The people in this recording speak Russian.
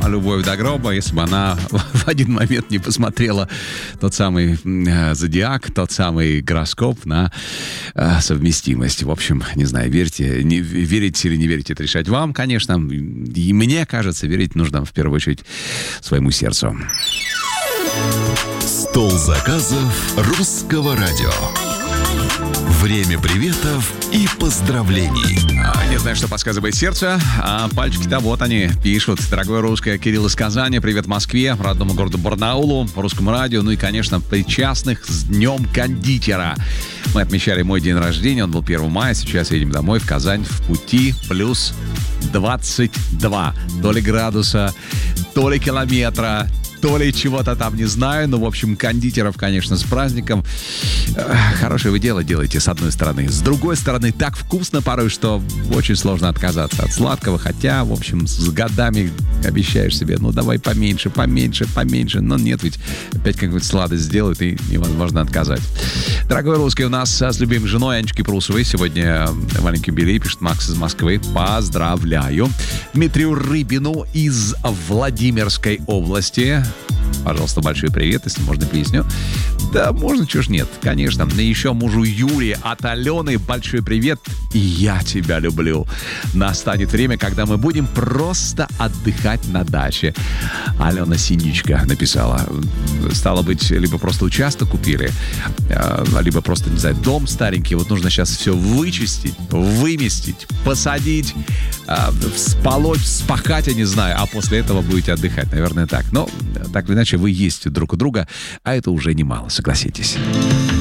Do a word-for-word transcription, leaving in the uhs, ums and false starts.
«Любовь до гроба», если бы она в один момент не посмотрела тот самый э, зодиак, тот самый гороскоп на э, совместимость. В общем, не знаю, верьте, не, верите или не верите, это решать вам, конечно. И мне кажется, верить нужно в первую очередь своему сердцу. Стол заказов русского радио. Время приветов и поздравлений. А, не знаю, что подсказывает сердце, а пальчики-то вот они пишут. Дорогое русское, Кирилл из Казани, привет Москве, родному городу Барнаулу, русскому радио, ну и, конечно, причастных с Днем кондитера. Мы отмечали мой день рождения, он был первого мая, сейчас едем домой в Казань, в пути плюс двадцать два. То ли градуса, то ли километра, то ли чего-то там, не знаю. Ну, в общем, кондитеров, конечно, с праздником. Хорошее вы дело делаете, с одной стороны. С другой стороны, так вкусно порой, что очень сложно отказаться от сладкого. Хотя, в общем, с годами обещаешь себе, ну, давай поменьше, поменьше, поменьше. Но нет, ведь опять какую-то сладость сделают, и невозможно отказать. Дорогой русский, у нас с любимой женой Анечкой Прусовой сегодня маленький юбилей, пишет Макс из Москвы. Поздравляю. Дмитрию Рыбину из Владимирской области. Пожалуйста, большой привет, если можно, песню. Да, можно, чего ж нет, конечно. И еще мужу Юрию от Алены большой привет. И я тебя люблю. Настанет время, когда мы будем просто отдыхать на даче. Алена Синичка написала. Стало быть, либо просто участок купили, либо просто, не знаю, дом старенький. Вот нужно сейчас все вычистить, выместить, посадить, сполоть, спахать, я не знаю. А после этого будете отдыхать. Наверное, так. Но так или иначе, вы есть друг у друга, а это уже немало, согласитесь.